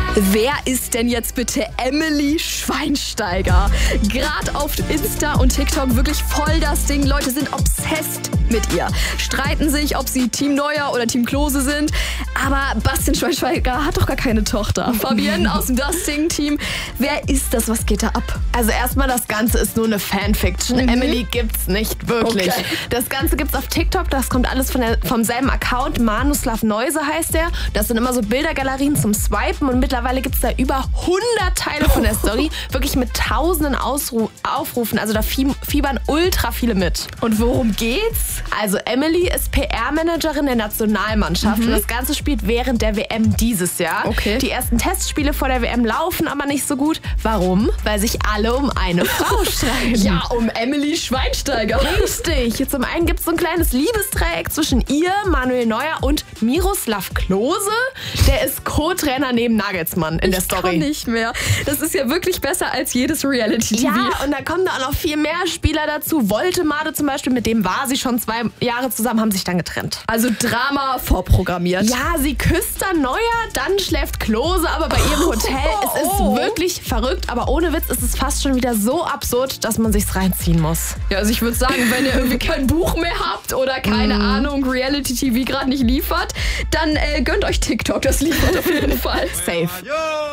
Wer ist denn jetzt bitte Emily Schweinsteiger? Gerade auf Insta und TikTok wirklich voll das Ding. Leute sind obsessed mit ihr. Streiten sich, ob sie Team Neuer oder Team Klose sind. Aber Bastian Schweinsteiger hat doch gar keine Tochter. Fabienne aus dem Dusting-Team. Wer ist das? Was geht da ab? Also erstmal, das Ganze ist nur eine Fanfiction. Emily gibt's nicht wirklich. Okay. Das Ganze gibt's auf TikTok. Das kommt alles vom selben Account. Manuslav Neuse heißt der. Das sind immer so Bildergalerien zum Swipen. Und mittlerweile gibt's da über 100 Teile von der Story. Wirklich mit tausenden Aufrufen. Also da fiebern ultra viele mit. Und worum geht's? Also Emily ist PR-Managerin der Nationalmannschaft. Und das Ganze spielt während der WM dieses Jahr. Okay. Die ersten Testspiele vor der WM laufen aber nicht so gut. Warum? Weil sich alle um eine Frau streiten. Ja, um Emily Schweinsteiger. Richtig. Zum einen gibt es so ein kleines Liebesdreieck zwischen ihr, Manuel Neuer und Miroslav Klose. Der ist Co-Trainer neben Nagelsmann in der Story. Kann nicht mehr. Das ist ja wirklich besser als jedes Reality-TV. Ja, und da kommen da auch noch viel mehr Spieler dazu. Woltemade zum Beispiel, mit dem war sie schon 2 Jahre zusammen, haben sich dann getrennt. Also Drama vorprogrammiert. Ja, sie küsst dann Neuer, dann schläft Klose aber bei ihr im Hotel. Es ist wirklich verrückt, aber ohne Witz ist es fast schon wieder so absurd, dass man sich's reinziehen muss. Ja, also ich würde sagen, wenn ihr irgendwie kein Buch mehr habt oder keine Ahnung, Reality-TV gerade nicht liefert, dann gönnt euch TikTok, das liefert auf jeden Fall. Safe.